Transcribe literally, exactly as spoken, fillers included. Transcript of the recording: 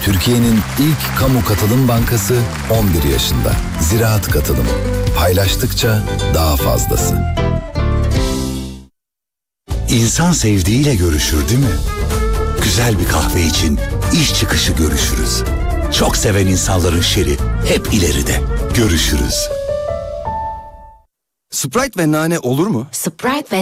Türkiye'nin ilk kamu katılım bankası on bir yaşında. Ziraat Katılım. Paylaştıkça daha fazlası. İnsan sevdiğiyle görüşür değil mi? Güzel bir kahve için iş çıkışı görüşürüz. Çok seven insanların şeri hep ileride. Görüşürüz. Sprite ve nane olur mu? Sprite ve